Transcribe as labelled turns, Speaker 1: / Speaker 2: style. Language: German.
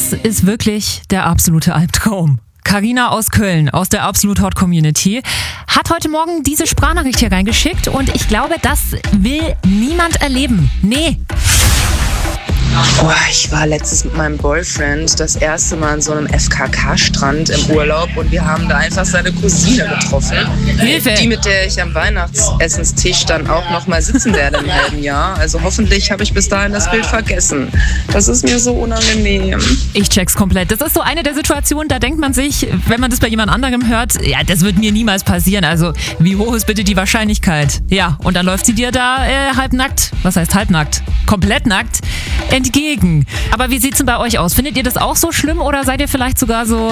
Speaker 1: Das ist wirklich der absolute Albtraum. Carina aus Köln, aus der Absolut Hot Community, hat heute Morgen diese Sprachnachricht hier reingeschickt und ich glaube, das will niemand erleben. Nee.
Speaker 2: Boah, ich war letztens mit meinem Boyfriend das erste Mal an so einem FKK-Strand im Urlaub und wir haben da einfach seine Cousine getroffen.
Speaker 1: Hilfe!
Speaker 2: Die, mit der ich am Weihnachtsessenstisch dann auch noch mal sitzen werde im halben Jahr. Also hoffentlich habe ich bis dahin das Bild vergessen. Das ist mir so unangenehm.
Speaker 1: Ich check's komplett. Das ist so eine der Situationen, da denkt man sich, wenn man das bei jemand anderem hört, ja, das wird mir niemals passieren. Also, wie hoch ist bitte die Wahrscheinlichkeit? Ja, und dann läuft sie dir da halbnackt. Was heißt halbnackt? Komplett nackt entgegen. Aber wie sieht's denn bei euch aus? Findet ihr das auch so schlimm oder seid ihr vielleicht sogar so